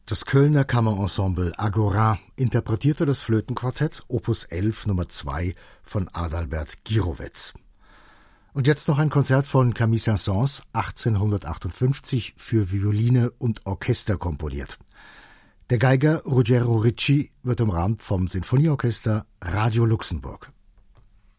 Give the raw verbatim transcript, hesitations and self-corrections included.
Das Kölner Kammerensemble Agora interpretierte das Flötenquartett Opus elf Nummer zwei von Adalbert Gierowetz. Und jetzt noch ein Konzert von Camille Saint-Saëns, achtzehnhundertachtundfünfzig für Violine und Orchester komponiert. Der Geiger Ruggero Ricci wird umrahmt vom Sinfonieorchester Radio Luxemburg.